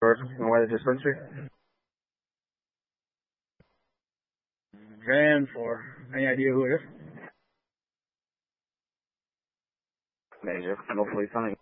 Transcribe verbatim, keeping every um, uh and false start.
Georgia, and why the dispensary? Van for, any idea who it is? Major, hopefully something.